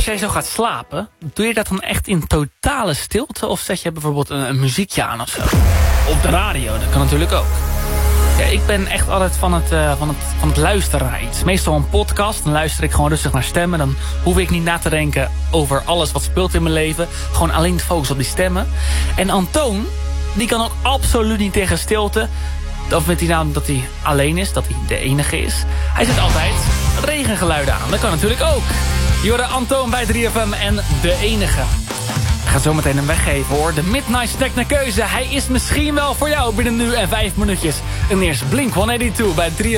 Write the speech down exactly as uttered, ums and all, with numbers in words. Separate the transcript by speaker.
Speaker 1: als jij zo gaat slapen, doe je dat dan echt in totale stilte? Of zet je bijvoorbeeld een, een muziekje aan of zo? Op de radio, dat kan natuurlijk ook. Ja, ik ben echt altijd van het, uh, van, het, van het luisteren naar iets. Meestal een podcast, dan luister ik gewoon rustig naar stemmen. Dan hoef ik niet na te denken over alles wat speelt in mijn leven. Gewoon alleen te focussen op die stemmen. En Antoon, die kan ook absoluut niet tegen stilte. Dan vindt hij namelijk dat hij alleen is, dat hij de enige is. Hij zet altijd regengeluiden aan, dat kan natuurlijk ook. Je hoorde Antoon bij drie F M en de enige. Ik ga zo meteen hem weggeven hoor. De Midnight Snack naar keuze. Hij is misschien wel voor jou binnen nu en vijf minuutjes. En eerst Blink honderdtweeënnegentig bij drie